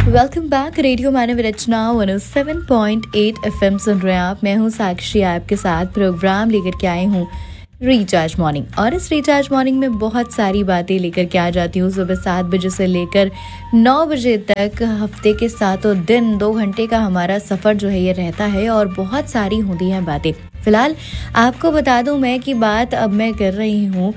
Welcome back. Radio मानव रचना 107.8 FM सुन रहे हैं आप। मैं हूं साक्षी, आपके साथ प्रोग्राम लेकर के आई हूं रिचार्ज मॉर्निंग। और इस रिचार्ज मॉर्निंग में बहुत सारी बातें लेकर के आ जाती हूँ। सुबह 7 बजे से लेकर 9 बजे तक हफ्ते के 7 दिन 2 घंटे का हमारा सफ़र जो है ये रहता है और बहुत सारी होती हैं बातें। फिलहाल आपको बता दूं मैं कि बात अब मैं कर रही हूँ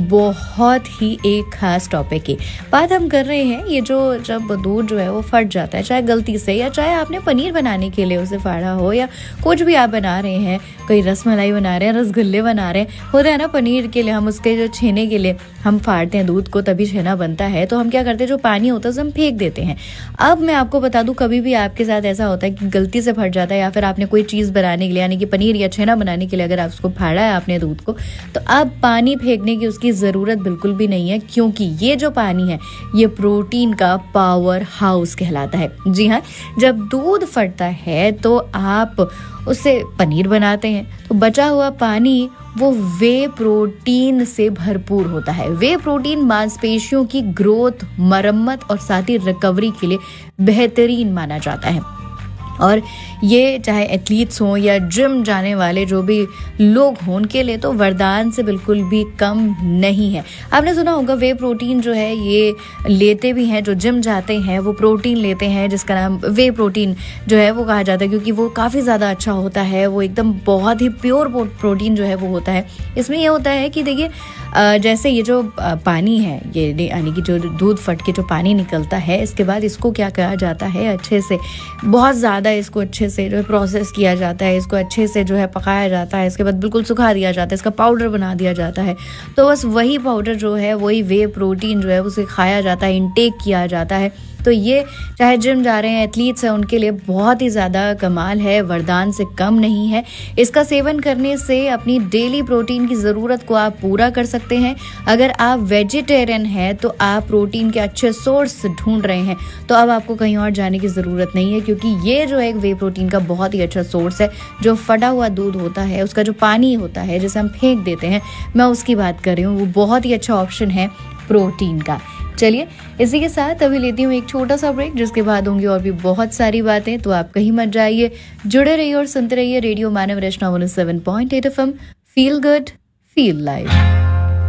बहुत ही एक खास टॉपिक की बात हम कर रहे हैं। ये जो जब दूध जो है वो फट जाता है, चाहे गलती से या चाहे आपने पनीर बनाने के लिए उसे फाड़ा हो या कुछ भी आप बना रहे हैं, कोई रसमलाई बना रहे हैं, रसगुल्ले बना रहे हैं, होता है ना पनीर के लिए हम उसके जो छेने के लिए हम फाड़ते हैं दूध को तभी छेना बनता है। तो हम क्या करते हैं, जो पानी होता है उसे हम फेंक देते हैं। अब मैं आपको बता दूं, कभी भी आपके साथ ऐसा होता है कि गलती से फट जाता है या फिर आपने कोई चीज़ बनाने के लिए यानी कि पनीर या छेना बनाने के लिए अगर आप उसको फाड़ा है आपने दूध को, तो अब पानी फेंकने की उसकी ज़रूरत बिल्कुल भी नहीं है, क्योंकि ये जो पानी है ये प्रोटीन का पावर हाउस कहलाता है। जी हाँ, जब दूध फटता है तो आप उससे पनीर बनाते हैं तो बचा हुआ पानी वो वे प्रोटीन से भरपूर होता है। वे प्रोटीन मांसपेशियों की ग्रोथ, मरम्मत और साथ ही रिकवरी के लिए बेहतरीन माना जाता है। और ये चाहे एथलीट्स हों या जिम जाने वाले जो भी लोग हों, उनके लिए तो वरदान से बिल्कुल भी कम नहीं है। आपने सुना होगा वे प्रोटीन जो है ये लेते भी हैं, जो जिम जाते हैं वो प्रोटीन लेते हैं जिसका नाम वे प्रोटीन जो है वो कहा जाता है, क्योंकि वो काफ़ी ज़्यादा अच्छा होता है। वो एकदम बहुत ही प्योर प्रोटीन जो है वो होता है। इसमें ये होता है कि देखिए जैसे ये जो पानी है, ये यानी कि जो दूध फट के जो पानी निकलता है, इसके बाद इसको क्या कहा जाता है, अच्छे से बहुत ज़्यादा इसको अच्छे से जो है प्रोसेस किया जाता है, इसको अच्छे से जो है पकाया जाता है, इसके बाद बिल्कुल सुखा दिया जाता है, इसका पाउडर बना दिया जाता है। तो बस वही पाउडर जो है, वही वे प्रोटीन जो है उसे खाया जाता है, इनटेक किया जाता है। तो ये चाहे जिम जा रहे हैं, एथलीट्स हैं, उनके लिए बहुत ही ज़्यादा कमाल है, वरदान से कम नहीं है। इसका सेवन करने से अपनी डेली प्रोटीन की ज़रूरत को आप पूरा कर सकते हैं। अगर आप वेजिटेरियन हैं तो आप प्रोटीन के अच्छे सोर्स ढूंढ रहे हैं तो अब आपको कहीं और जाने की ज़रूरत नहीं है, क्योंकि ये जो एक वे प्रोटीन का बहुत ही अच्छा सोर्स है। जो फटा हुआ दूध होता है, उसका जो पानी होता है जिसे हम फेंक देते हैं, मैं उसकी बात कर रही हूँ, वो बहुत ही अच्छा ऑप्शन है प्रोटीन का। चलिए इसी के साथ अभी लेती हूँ एक छोटा सा ब्रेक, जिसके बाद होंगी और भी बहुत सारी बातें। तो आप कहीं मत जाइए, जुड़े रहिए और सुनते रहिए रेडियो मानव रचना 107.8 FM। Feel good, feel live.